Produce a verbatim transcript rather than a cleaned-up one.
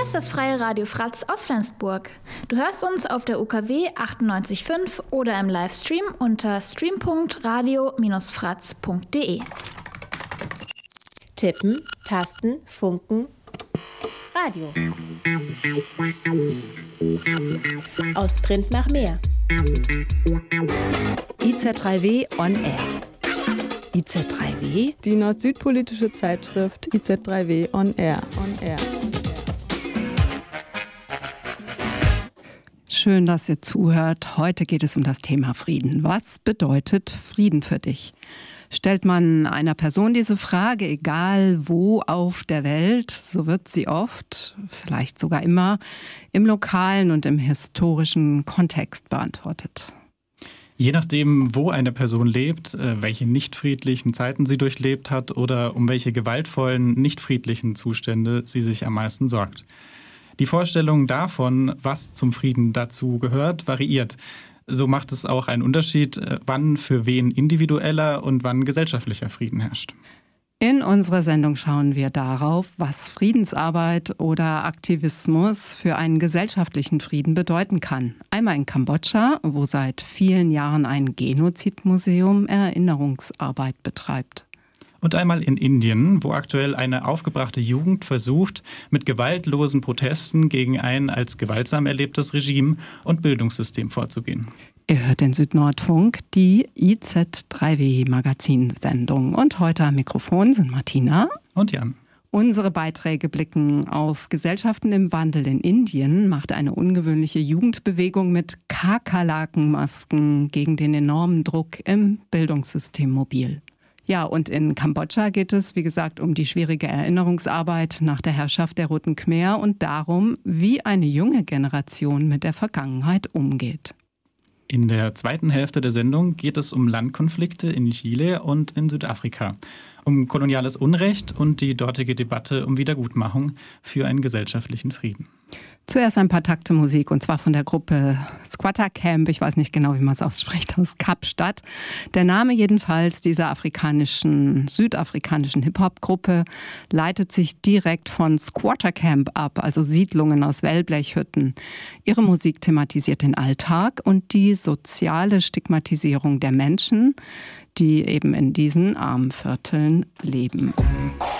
ist das Freie Radio Fratz aus Flensburg. Du hörst uns auf der U K W achtundneunzig Komma fünf oder im Livestream unter stream punkt radio Bindestrich fratz punkt de. Tippen, Tasten, Funken, Radio. Aus Print nach mehr. I Z drei W on Air. I Z drei W? Die nord-süd-politische Zeitschrift I Z drei W on Air. On Air. Schön, dass ihr zuhört. Heute geht es um das Thema Frieden. Was bedeutet Frieden für dich? Stellt man einer Person diese Frage, egal wo auf der Welt, so wird sie oft, vielleicht sogar immer, im lokalen und im historischen Kontext beantwortet. Je nachdem, wo eine Person lebt, welche nicht friedlichen Zeiten sie durchlebt hat oder um welche gewaltvollen, nicht friedlichen Zustände sie sich am meisten sorgt. Die Vorstellung davon, was zum Frieden dazu gehört, variiert. So macht es auch einen Unterschied, wann für wen individueller und wann gesellschaftlicher Frieden herrscht. In unserer Sendung schauen wir darauf, was Friedensarbeit oder Aktivismus für einen gesellschaftlichen Frieden bedeuten kann. Einmal in Kambodscha, wo seit vielen Jahren ein Genozidmuseum Erinnerungsarbeit betreibt. Und einmal in Indien, wo aktuell eine aufgebrachte Jugend versucht, mit gewaltlosen Protesten gegen ein als gewaltsam erlebtes Regime und Bildungssystem vorzugehen. Ihr hört den Südnordfunk, die I Z drei W Magazinsendung. Und heute am Mikrofon sind Martina und Jan. Unsere Beiträge blicken auf Gesellschaften im Wandel. In Indien macht eine ungewöhnliche Jugendbewegung mit Kakerlakenmasken gegen den enormen Druck im Bildungssystem mobil. Ja, und in Kambodscha geht es, wie gesagt, um die schwierige Erinnerungsarbeit nach der Herrschaft der Roten Khmer und darum, wie eine junge Generation mit der Vergangenheit umgeht. In der zweiten Hälfte der Sendung geht es um Landkonflikte in Chile und in Südafrika, um koloniales Unrecht und die dortige Debatte um Wiedergutmachung für einen gesellschaftlichen Frieden. Zuerst ein paar Takte Musik, und zwar von der Gruppe Squatter Camp, ich weiß nicht genau, wie man es ausspricht, aus Kapstadt. Der Name jedenfalls dieser afrikanischen, südafrikanischen Hip-Hop-Gruppe leitet sich direkt von Squatter Camp ab, also Siedlungen aus Wellblechhütten. Ihre Musik thematisiert den Alltag und die soziale Stigmatisierung der Menschen, die eben in diesen armen Vierteln leben.